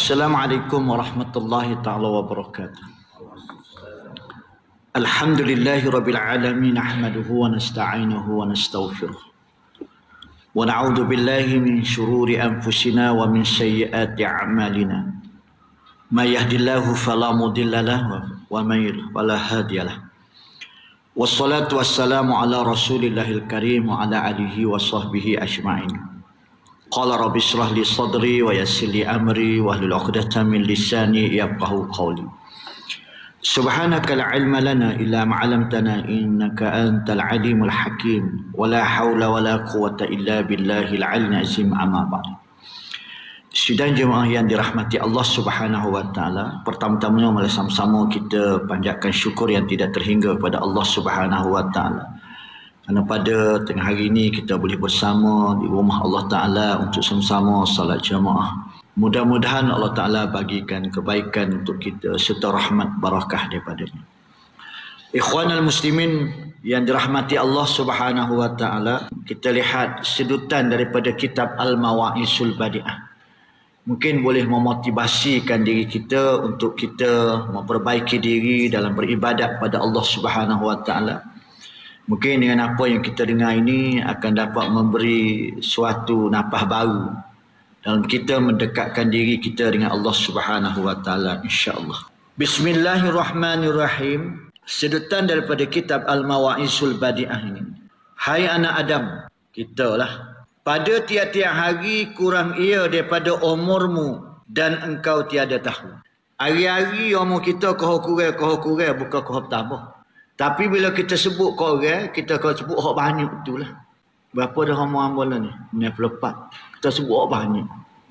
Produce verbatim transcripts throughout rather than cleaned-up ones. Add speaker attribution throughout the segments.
Speaker 1: Assalamualaikum warahmatullahi taala wabarakatuh. Alhamdulillahi rabbil alamin, nahmaduhu wa nasta'inuhu wa nastaghfiruh. Wa na'udzu billahi min shururi anfusina wa min sayyiati a'malina. May yahdihillahu fala mudilla lahu wa may yudlil fala hadiya lahu. Wassalatu wassalamu ala Rasulillahil karim wa ala alihi wa sahbihi ajma'in. Qala rabbi shrah li sadri wa yassir li amri wa hlul 'uqdatam min lisani yafqahu qawli. Subhanaka la ilma lana illa ma 'allamtana innaka antal alimul hakim wa la haula wa la quwwata illa billahil 'aliyyil azim. Amma ba'd. Sidang jemaah yang dirahmati Allah Subhanahu wa taala, pertama-tama mari sama-sama kita panjatkan syukur yang tidak terhingga kepada Allah Subhanahu wa taala. Kerana pada tengah hari ini kita boleh bersama di rumah Allah Ta'ala untuk sama-sama salat jamaah. Mudah-mudahan Allah Ta'ala bagikan kebaikan untuk kita serta rahmat barakah daripadanya. Ikhwanal muslimin yang dirahmati Allah Subhanahu wa Ta'ala, kita lihat sedutan daripada kitab Al-Mawa'isul Badi'ah. Mungkin boleh memotivasikan diri kita untuk kita memperbaiki diri dalam beribadat pada Allah Subhanahu wa Ta'ala. Mungkin dengan apa yang kita dengar ini akan dapat memberi suatu napah baru dalam kita mendekatkan diri kita dengan Allah Subhanahu wa taala, insya-Allah. Bismillahirrahmanirrahim. Sedutan daripada kitab Al-Mawa'isul Badi'ah ini. Hai anak Adam, kitalah. Pada tiap-tiap hari kurang ia daripada umurmu dan engkau tiada tahu. Hari-hari umur kita kau kurang kau kurang bukan kau tambah. Tapi bila kita sebut ke orang, kita kau sebut orang banyak itulah. Berapa dah umur ambil ni? enam puluh empat. Kita sebut orang banyak.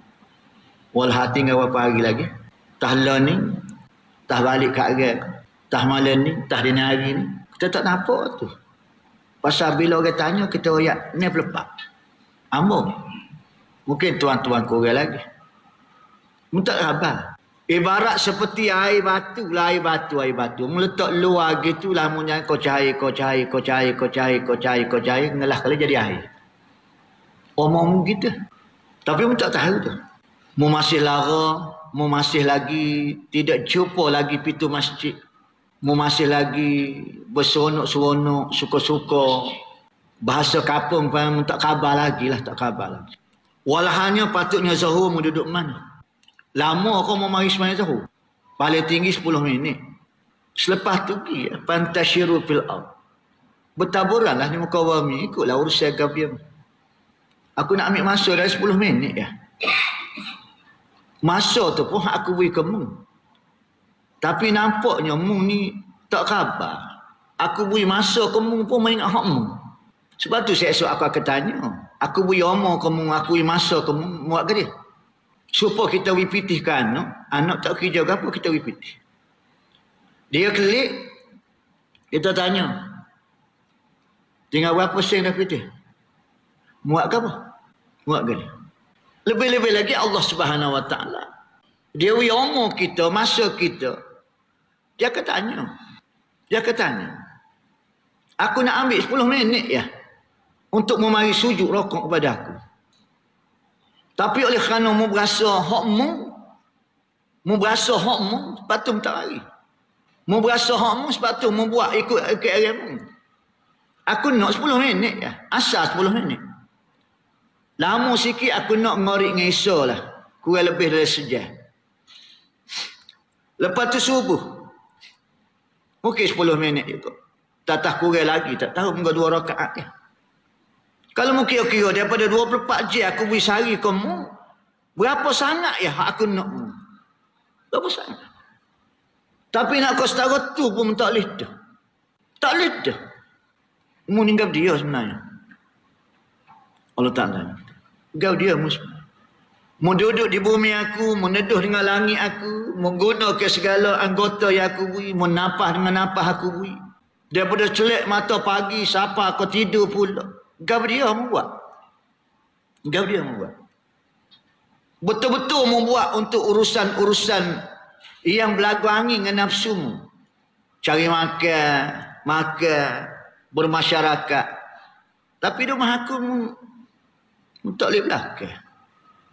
Speaker 1: Walau tinggal berapa hari lagi. Tah lah ni, tah balik kat orang, tah malam ni, tah dini hari ni. Kita tak nampak tu. Pasal bila orang tanya, kita royak enam puluh empat. Ambil. Mungkin tuan-tuan korang lagi. Minta khabar. Ibarat seperti air batu lah, air batu, air batu. Meletak luar gitu lah, munya kau cahaya, kau cahaya, kau cahaya, kau cahaya, kau cahaya, kau cahaya, ngelah kali jadi air. Omong gitu. Tapi mu tak tahu tu. Mu masih lara, mu masih lagi tidak jumpa lagi pintu masjid. Mu masih lagi berseronok-seronok, suka-suka. Bahasa kapung pun mu tak khabar lagi lah, tak khabar lagi. Walahnya patutnya Zuhur mu duduk mana? Lama kau mau mari semayang Zuhur. Paling tinggi sepuluh minit. Selepas tu pergi fantashiru fil ard. Bertaburanlah di muka bumi, ikutlah urusan gabiam. Aku nak ambil masa dari sepuluh minit ya. Masa tu pun aku beri ke mu. Tapi nampaknya mu ni tak khabar. Aku beri masa ke mu pun main hak mu. Sebab tu saya esok aku akan tanya. Aku beri omong ke mu, aku beri masa ke mu, muat ke dia? Supaya kita repitihkan no? Anak tak kerja ke apa, kita repitih. Dia klik, kita tanya, tinggal berapa sen dah pitih? Muat ke apa? Muat ke dia? Lebih-lebih lagi Allah Subhanahu wa taala, dia beri umur kita, masa kita. Dia akan tanya. Dia akan tanya. Aku nak ambil sepuluh minit ya untuk memari sujud rokok kepada aku. Tapi oleh kerana mu berasa hak mu, mu berasa hak mu, sepatutnya tak lari. Mu berasa hak mu, sepatutnya mu buat ikut ikut area mu. Aku nak sepuluh minit ya, asal sepuluh minit. Lama sikit aku nak ngorik dengan Isa lah, kurang lebih dari sejam. Lepas tu subuh, mungkin sepuluh minit juga. Tak kurang lagi, tak tahu mungkin dua rakaat ya. Kalau mungkin kira daripada dua puluh empat jam aku beri sehari ke mu, berapa sangat ya aku nak mu? Berapa sangat? Tapi nak kau setara tu pun tak boleh dah. Tak boleh dah. Mu ni gau dia sebenarnya. Allah Ta'ala. Gau dia mu sebenarnya. Mu duduk di bumi aku, mu neduh dengan langit aku, mu gunakan segala anggota yang aku beri, mu napah dengan napah aku beri. Daripada celek mata pagi, siapa kau tidur pula. Gau dia membuat. Gau dia membuat. Betul-betul membuat untuk urusan-urusan yang berlagu angin dengan nafsumu. Cari makan, makan, bermasyarakat. Tapi rumah aku mu, mu tak boleh belakang.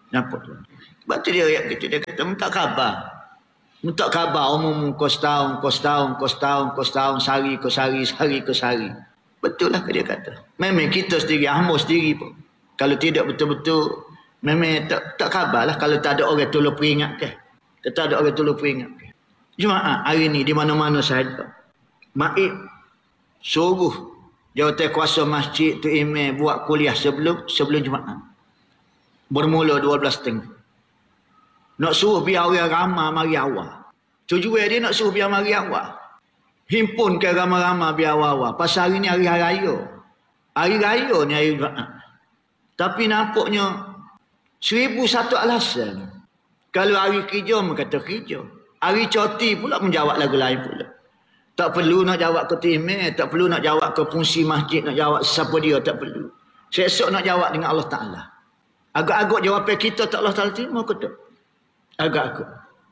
Speaker 1: Nampak tu. Sebab tu dia ayat kita, dia kata minta khabar. Minta khabar umum kau setahun, kau setahun, kau setahun, kau setahun, sehari, kau sehari, sehari, kau sehari. Betul lah dia kata. Memang kita sendiri, hamba sendiri pun. Kalau tidak betul-betul, memang tak, tak khabar lah kalau tak ada orang tolong peringatkan. Kalau tak ada orang tolong peringatkan. Jumaat hari ni di mana-mana sahaja. Maib suruh jawatan kuasa masjid tu imam buat kuliah sebelum sebelum Jumaat. Bermula dua belas tiga puluh. Nak suruh biar orang ramai mari awal. Tujuan dia nak suruh biar mari awal. Himpunkan ramai-ramai biar awal. Pasal hari ni hari raya. Hari raya ni hari Jumaat. Tapi nampaknya seribu satu alasan. Kalau hari kerja, mereka kata kerja. Hari cuti pula menjawab lagu lain pula. Tak perlu nak jawab ke timur, tak perlu nak jawab ke fungsi masjid, nak jawab siapa dia, tak perlu. Esok nak jawab dengan Allah Ta'ala. Agak-agak jawapan kita tak Allah Ta'ala terima ke tak? Agak-agak.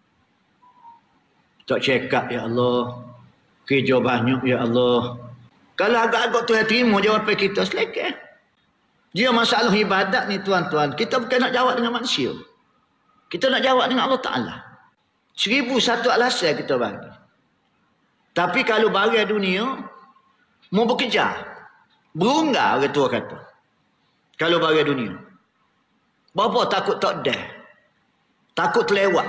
Speaker 1: Tak check up, ya Allah. Kerja banyak, ya Allah. Kalau agak-agak Tuhan terima jawapan kita, selekat. Dia masalah ibadat ni tuan-tuan. Kita bukan nak jawab dengan manusia. Kita nak jawab dengan Allah Ta'ala. Seribu satu alasan kita bagi. Tapi kalau bagi dunia, mau bekerja. Berunggah orang tua kata. Kalau bagi dunia. Bapa takut tak dah. Takut terlewat.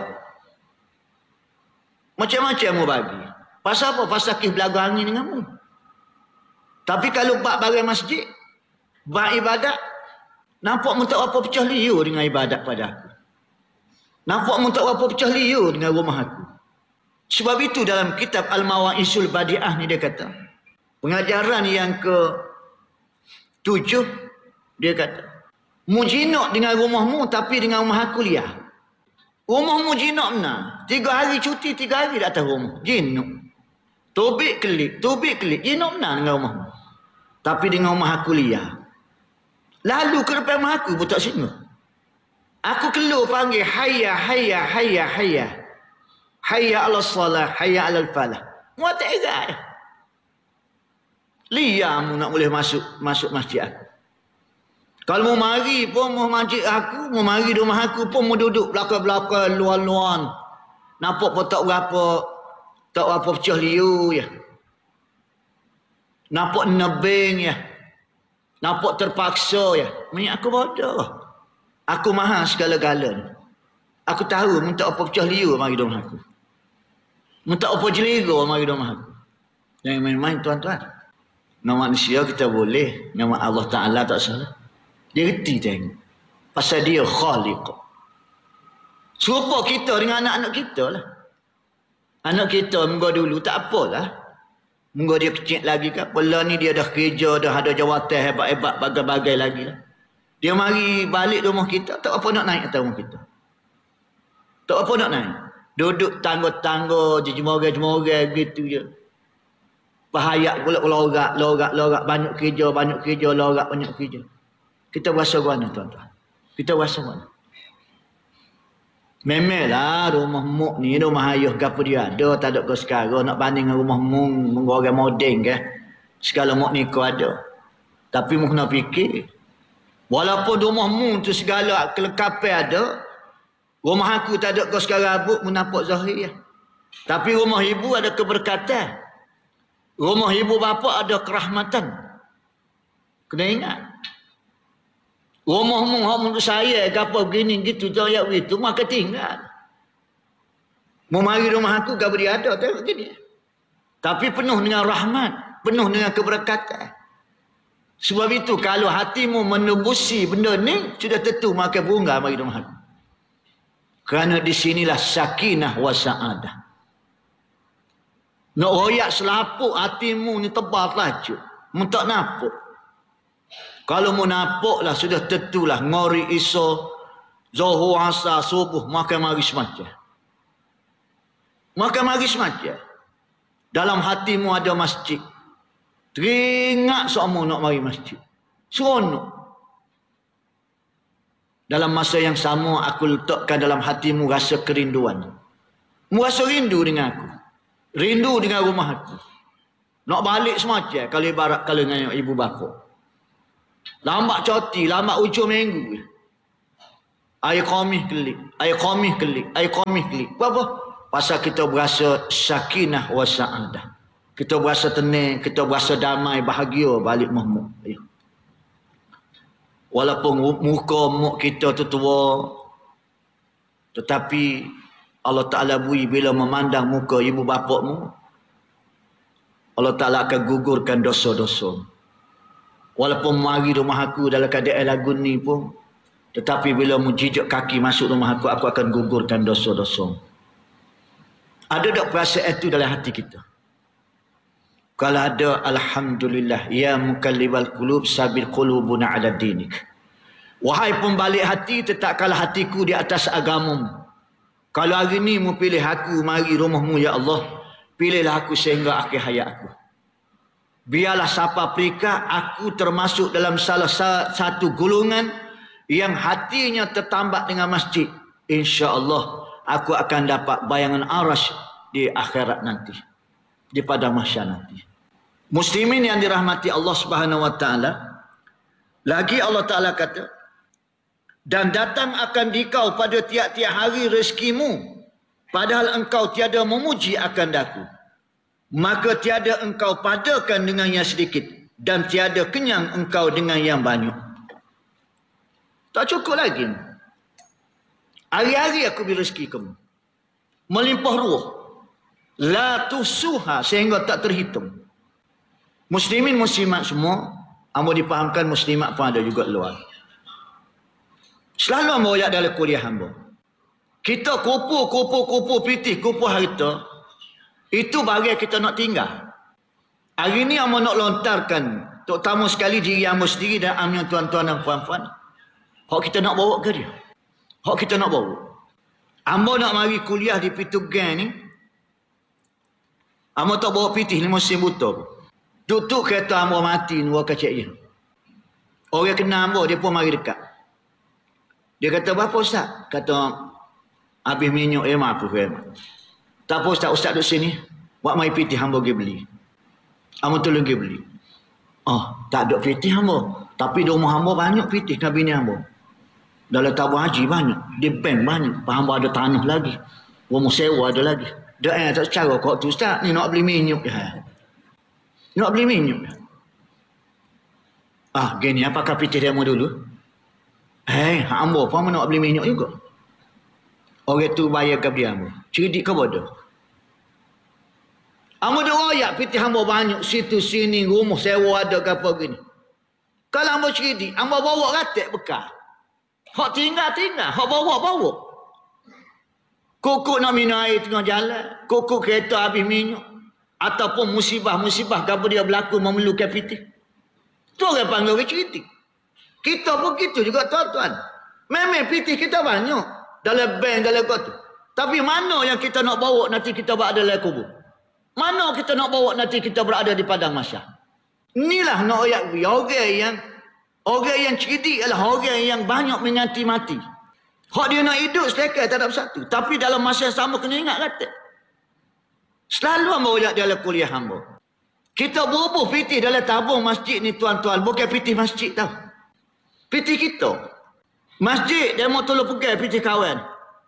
Speaker 1: Macam-macam mau bagi. Pasal apa? Pasal kisah belagu angin denganmu. Tapi kalau bak bagi masjid, bak ibadat, nampak mu tak apa pecah liur dengan ibadat pada aku. Nampak mu tak apa pecah liur dengan rumah aku. Sebab itu dalam kitab Al-Mawa'isul Badi'ah ni dia kata, pengajaran yang ke tujuh, dia kata, mu jinak dengan rumahmu tapi dengan rumah aku liah. Rumahmu jinak benar. Tiga hari cuti, tiga hari di atas rumah. Jinak. Tubik kelik, tubik kelik. Jinak benar dengan rumahmu. Tapi dengan rumah aku liah. Lalu ke depan rumah aku pun tak singgah. Aku keluar panggil hayya, hayya, hayya, hayya. Hayya ala salah, hayya ala falah. Muat tak erat. Liam nak boleh masuk masuk masjid aku. Kalau mau mari pun mau masjid aku, mau mari di rumah aku pun mau duduk belakang-belakang luar-luar. Nampak pun tak berapa tak berapa pecah liu ya. Nampak nebeng ya. Nampak terpaksa ya. Minyak aku bodoh. Aku mahal segala-galanya. Aku tahu minta apa pecah liu mari di rumah aku. Minta apa jelira mari di rumah aku. Jangan main-main tuan-tuan. Nama manusia kita boleh. Nama Allah Ta'ala tak salah. Dia reti tengok. Pasal dia khaliq. Serupa kita dengan anak-anak kita lah. Anak kita minggu dulu tak apalah. Minggu dia kecil lagi kan. Pula ni dia dah kerja, dah ada jawatan hebat-hebat, bagai-bagai lagi lah. Dia mari balik rumah kita, tak apa nak naik atas rumah kita. Tak apa nak naik. Duduk tangga-tangga, jemorang-jemorang gitu je. Bahaya pula lorak, lorak, lorak. Banyak kerja, banyak kerja, lorak, banyak kerja. Kita berasa mana tuan-tuan? Kita berasa mana? Memanglah rumah muk ni, rumah ayah gapo dia ada, tak ada ke sekarang. Nak banding dengan rumah muk, orang modern ke. Segala muk ni kau ada. Tapi muk nak fikir. Walaupun rumah muk tu segala kelengkapan ada, rumah aku tak ada ke sekarang abuk, mu nampak zahir. Tapi rumah ibu ada keberkatan. Rumah ibu bapa ada kerahmatan. Kena ingat. Rumahmu hak menurut saya gapo begini gitu jaya itu maka tinggal. Mau mari rumah aku gapo dia ada tak begini. Tapi penuh dengan rahmat, penuh dengan keberkatan. Sebab itu kalau hatimu menebusi benda ni sudah tentu maka bunga mari rumah aku. Kerana di sinilah sakinah wa sa'adah. Nak royak selapuk hatimu ni tebal tajuk. Mu tak nampak. Kalau mu nampaklah sudah tentulah ngori iso, zuhur, asar, subuh, maka mari semacam. Maka mari semacam. Dalam hatimu ada masjid. Teringat semua nak mari masjid. Seronok. Dalam masa yang sama aku letakkan dalam hatimu rasa kerinduan. Mu rasa rindu dengan aku. Rindu dengan rumah aku. Nak balik semacam kalau ibarat kalau dengan ibu bapa. Lambat cuti, lambat ujung minggu. Air komih kelip, air komih kelip, air komih kelip. Apa? Pasal kita berasa sakinah wa sa'adah. Kita berasa tenang, kita berasa damai, bahagia balik mahmud. Ya. Walaupun muka muk kita tu tua, tetapi Allah Ta'ala bui bila memandang muka ibu bapakmu, Allah Ta'ala akan gugurkan dosa-dosa. Walaupun mari rumah aku dalam keadaan lagu ni pun, tetapi bila menjijak kaki masuk rumah aku, aku akan gugurkan dosa-dosa. Ada tak perasaan itu dalam hati kita? Kalau ada, alhamdulillah, ya mukallibal qulub sabil qulubuna ala dinik. Wahai pembalik hati, tetapkanlah hatiku di atas agamamu. Kalau hari ni mu pilih aku mari rumahmu ya Allah, pilihlah aku sehingga akhir hayat aku. Biarlah siapa perikat aku termasuk dalam salah satu golongan yang hatinya tertambat dengan masjid. InsyaAllah aku akan dapat bayangan arash di akhirat nanti, di padang mahsyar nanti. Muslimin yang dirahmati Allah Subhanahu wa taala, lagi Allah Taala kata, dan datang akan dikau pada tiap-tiap hari rezekimu, padahal engkau tiada memuji akan daku. Maka tiada engkau padakan dengan yang sedikit, dan tiada kenyang engkau dengan yang banyak. Tak cukup lagi. Hari-hari aku beri rezeki kamu, melimpah ruah, la tusuha, sehingga tak terhitung. Muslimin muslimat semua, amba dipahamkan muslimat pun ada juga luar. Selalu amba royak dalam kuliah amba, kita kupu kupu kupu pitih kupu harta, itu bahagian kita nak tinggal. Hari ni amba nak lontarkan, terutama sekali diri amba sendiri dan amnya tuan-tuan dan puan-puan, hak kita nak bawa ke dia, hak kita nak bawa. Amba nak mari kuliah di Pitugan ni, amba tak bawa pitih lima sen buta. Duduk kereta amba mati dua kacik je. Orang kenal amba, dia pun mari dekat. Dia kata, berapa Ustaz? Kata, habis minyak, eh maaf aku. Tak apa Ustaz, Ustaz duduk sini. Buat mari pitih hamba pergi beli. Hamba tolong pergi beli. Oh, tak ada pitih hamba. Tapi di rumah hamba banyak pitih dengan bini hamba. Dalam tabung haji banyak. Di bank banyak. Hamba ada tanah lagi. Rumah sewa ada lagi. Dia eh, tak secara kau tu Ustaz, ni nak beli minyak. Ya. Nak beli minyak. Ah, gini, apakah pitih demo dulu? Eh, hamba pun nak beli minyak juga. Orang tu bayar ke dia hamba. Cerdik ke bodoh? Hamba dah royak pitih hamba banyak. Situ sini, rumah sewa ada ke apa gini. Kalau hamba cerdik, hamba bawa ratik bekal. Hak tinggal-tinggal, hak bawa-bawa. Kukuk nak minum air tengah jalan. Kukuk kereta habis minyak. Ataupun musibah-musibah apa dia berlaku memerlukan pitih. Tu orang panggil orang cerdik. Kita pun gitu juga tuan-tuan. Memang pitih kita banyak. Dalam bank, dalam kota. Tapi mana yang kita nak bawa nanti kita berada dalam kubur? Mana kita nak bawa nanti kita berada di padang mahsyar? Inilah nak ayat orang yang orang yang cerdik adalah orang yang banyak menyanti mati. Hak dia nak hidup selekat tak ada satu. Tapi dalam masa yang sama kena ingat kata. Selalu hamba royak dalam kuliah hamba. Kita bubuh pitih dalam tabung masjid ni tuan-tuan. Bukan pitih masjid tau. Pitih kita. Masjid dia mau tolong pegang pitih kawan.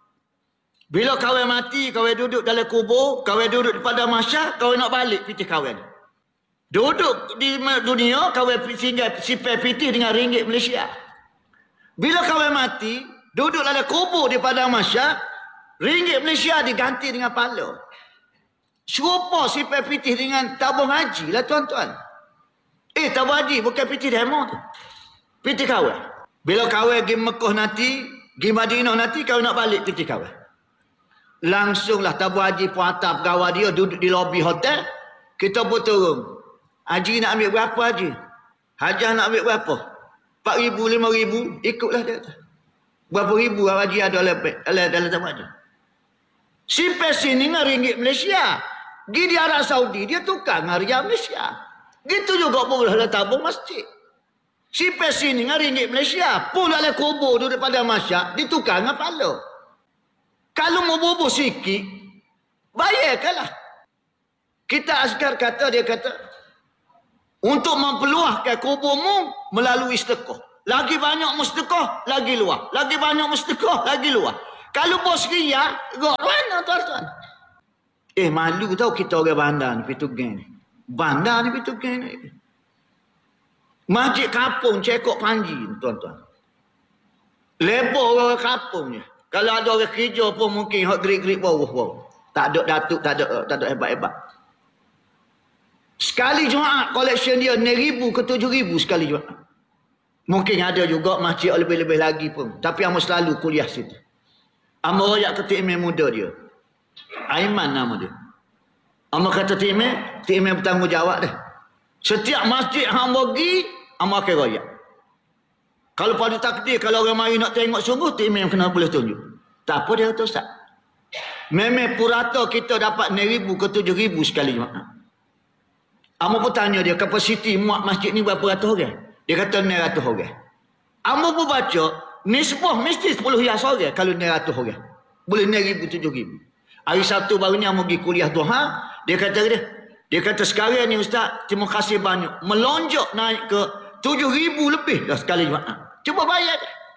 Speaker 1: Bila kawan mati, kawan duduk dalam kubur, kawan duduk di padang mahsyar, kawan nak balik pitih kawan. Duduk di dunia, kawan singgah simpan pitih dengan ringgit Malaysia. Bila kawan mati, duduk dalam kubur di padang mahsyar, ringgit Malaysia diganti dengan pala. Serupa simpan pitih dengan tabung haji lah tuan-tuan. Eh, tabung haji bukan pitih demo tu. Pitih kawan. Bila kawan pergi Mekah nanti, pergi Madinah nanti, kawan nak balik pitih kawan. Langsunglah tabung haji pun hantar pegawai dia duduk di lobi hotel. Kita pun turun. Haji nak ambil berapa haji? Hajah nak ambil berapa? empat ribu, lima ribu, ikutlah dia. Berapa ribu haji ada dalam tabung haji? Simpan sini dengan ringgit Malaysia. Pergi di Arab Saudi, dia tukar dengan Riyal Malaysia. Gitu juga pun dalam tabung masjid. Simpan sini dengan ringgit Malaysia. Pun dalam kubur duduk pada masyarakat, ditukar dengan pala. Kalau mau bubuh sikit, bayarkanlah. Kita askar kata, dia kata, untuk mempeluahkan kuburmu melalui sedekah. Lagi banyak mustekah, lagi luar. Lagi banyak mustekah, lagi luar. Kalau bos ria, gak mana tuan-tuan? Eh, malu tau kita orang bandar ni, pitu geng ni. Bandar ni, pitu geng ni. Masjid kampung, cekok panji, tuan-tuan. Lebar orang kampung ni. Kalau ada orang kerja pun mungkin hak gerik-gerik bawah-bawah. Tak ada datuk, tak ada, tak ada hebat-hebat. Sekali Jumaat, collection dia enam ribu ke tujuh ribu sekali Jumaat. Mungkin ada juga masjid lebih-lebih lagi pun. Tapi Amos selalu kuliah situ. Amos royak ke T M muda dia. Aiman nama dia. Amos kata T M, T M bertanggungjawab dah. Setiap masjid hang bagi, Amos akan royak. Kalau pada takdir, kalau orang mari nak tengok sungguh, T M kena boleh tunjuk. Tak apa dia kata Ustaz. Memang purata kita dapat enam ribu ke tujuh ribu sekali Jumaat. Amos pun tanya dia, kapasiti muat masjid ni berapa ratus orang? Dia kata enam ratus orang. Amos pun baca, nisbah mesti sepuluh hias orang kalau enam ratus orang. Boleh enam ribu, tujuh ribu. Hari Sabtu baru ni Amos pergi kuliah duha, dia kata dia, dia kata sekarang ni Ustaz, terima kasih banyak. Melonjak naik ke tujuh ribu lebih dah sekali Jumaat. Cuba bayar.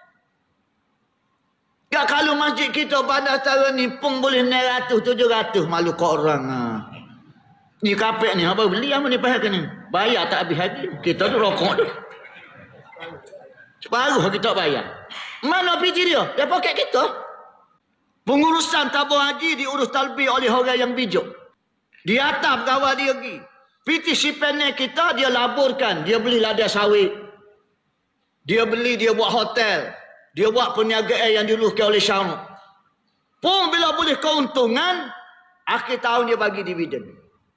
Speaker 1: Tak kalau masjid kita Bandar Sara ni pun boleh enam ratus, tujuh ratus. Malu kau orang. Ha. Ni kapek ni, apa beli apa ni pahal ni? Bayar tak habis lagi. Kita tu rokok tu. Separuh kita bayar. Mana P T dia? Dia poket kita. Pengurusan tabung haji diurus talbih oleh orang yang bijak. Di atas pegawai dia pergi. P T C panel kita dia laburkan. Dia beli ladang sawit. Dia beli, dia buat hotel. Dia buat perniagaan yang diluluskan oleh syarak. Pun bila boleh keuntungan, akhir tahun dia bagi dividen.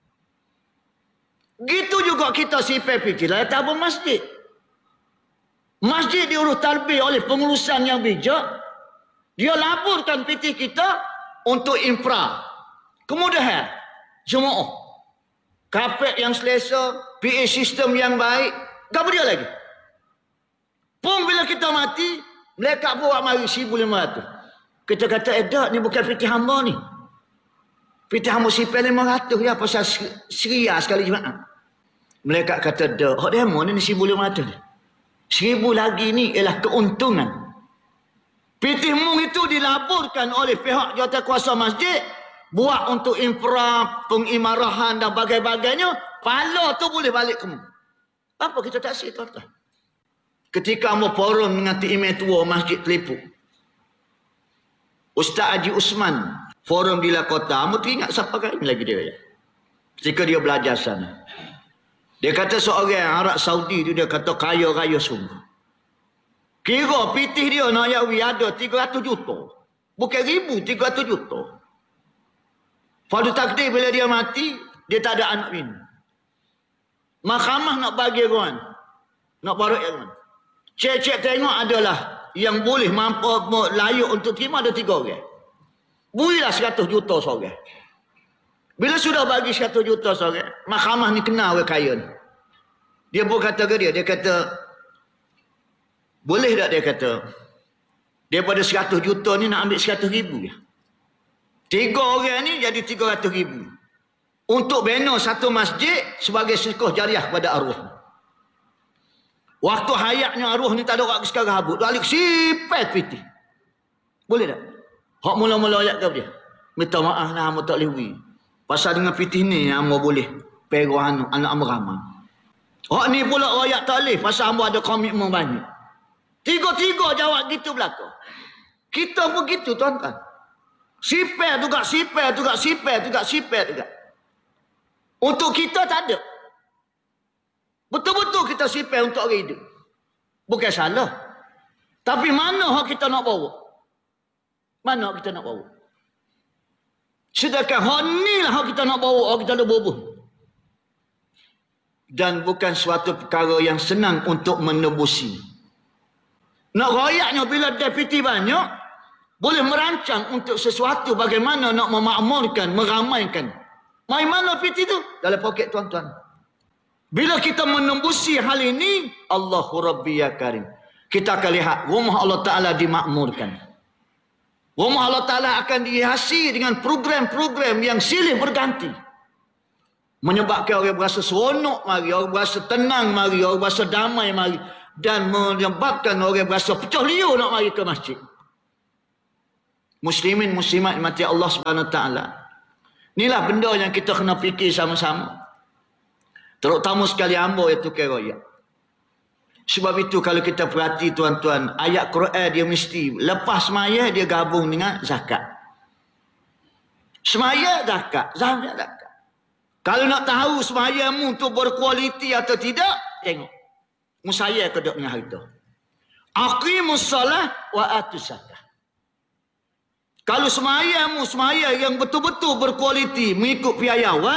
Speaker 1: Gitu juga kita sipir P T lah tabung masjid. Masjid diurus talbih oleh pengurusan yang bijak. Dia laburkan P T kita untuk infra. Kemudahan jemaah. Kapek yang selesa, P A sistem yang baik. Tak apa dia lagi. Pun bila kita mati, mereka buat mari seribu lima ratus. Kita kata, eh tak, ni bukan P T hamba ni. P T hamba sipir lima ratus ya, pasal seria sekali Jumaat. Mereka kata, dah, hak demo ni seribu lima ratus. Seribu lagi ni ialah keuntungan. P T Mung itu dilaburkan oleh pihak jawatankuasa masjid, buat untuk infra, pengimarahan dan bagai-bagainya, pala tu boleh balik ke Mung. Apa kita tak sih tuan-tuan? Ketika mau forum dengan T M tua Masjid Telipuk, Ustaz Haji Usman, forum di Lakota, kamu teringat siapa kali lagi dia ya? Ketika dia belajar sana. Dia kata seorang Arab Saudi tu, dia kata kaya-kaya sungguh. Kira pitih dia nak yawi ada tiga ratus juta. Bukan ribu, tiga ratus juta. Fardu takdir bila dia mati, dia tak ada anak bini. Mahkamah nak bagi orang. Nak baru orang. Cek-cek tengok adalah yang boleh mampu layak untuk terima ada tiga orang. Berilah seratus juta seorang. Bila sudah bagi seratus juta seorang, mahkamah ni kenal orang kaya ni. Dia pun kata ke dia, dia kata, boleh tak dia kata, daripada seratus juta ni nak ambil seratus ribu ya. Tiga orang ni jadi tiga ratus ribu. Untuk bina satu masjid sebagai sedekah jariah kepada arwah. Waktu hayatnya arwah ni tak ada orang sekarang habuk. Balik sipet piti. Boleh tak? Hak mula-mula ayat kau dia. Minta maaf lah, amu tak lewi. Pasal dengan piti ni, amu boleh peroh anak amu ramai. Hak ni pula ayat tak boleh. Pasal amu ada komitmen banyak. Tiga-tiga jawab gitu belakang. Kita pun gitu tuan-tuan. Sipet juga, sipet juga, sipet juga, sipet juga. Untuk kita tak ada. Betul-betul kita sipir untuk orang hidup. Bukan salah. Tapi mana hak kita nak bawa? Mana hak kita nak bawa? Sedangkan hak ni lah hak kita nak bawa, hak kita nak bawa. Dan bukan suatu perkara yang senang untuk menebusi. Nak rayaknya bila deputi banyak, boleh merancang untuk sesuatu bagaimana nak memakmurkan, meramaikan. Mai mana P T tu? Dalam poket tuan-tuan. Bila kita menembusi hal ini, Allahu Rabbi ya Karim. Kita akan lihat rumah Allah Ta'ala dimakmurkan. Rumah Allah Ta'ala akan dihiasi dengan program-program yang silih berganti. Menyebabkan orang berasa seronok mari, orang berasa tenang mari, orang berasa damai mari. dan menyebabkan orang berasa pecah liur nak mari ke masjid. Muslimin muslimat mati Allah Subhanahu Wa Taala. Inilah benda yang kita kena fikir sama-sama. Terutama sekali hamba iaitu keraya. Sebab itu kalau kita perhati tuan-tuan, ayat Quran dia mesti lepas semaya dia gabung dengan zakat. Semaya zakat, zakat zakat. Kalau nak tahu semayamu tu berkualiti atau tidak, tengok. Musaya ke dengan harta. Aqimus salah wa atus zakat. Kalau semayamu semaya yang betul-betul berkualiti mengikut piayawan,